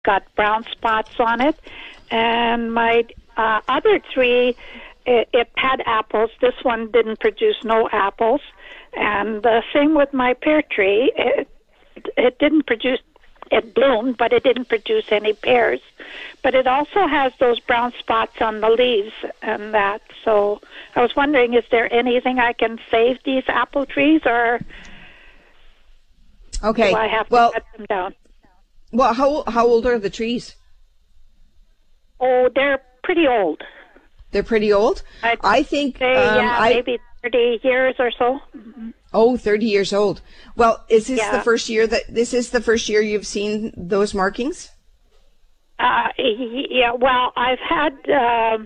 got brown spots on it. And my other tree, it had apples. This one didn't produce no apples. And the same with my pear tree. It didn't produce, it bloomed, but it didn't produce any pears. But it also has those brown spots on the leaves and that. So I was wondering, is there anything I can save these apple trees, or do I have to cut them down? Well, how old are the trees? Oh, they're pretty old. They're pretty old? I think... maybe 30 years or so. Mm-hmm. Oh, 30 years old. Well, is this the first year you've seen those markings? Yeah, well, I've had